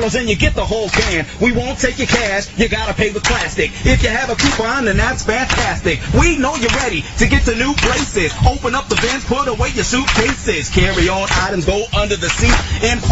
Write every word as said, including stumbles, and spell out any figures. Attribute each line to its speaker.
Speaker 1: dollars and you get the whole can. We won't take your cash, you gotta pay with plastic. If you have a coupon, then that's fantastic. We know you're ready to get to new places. Open up the bins, put away your suitcases. Carry on items, go under the seat, and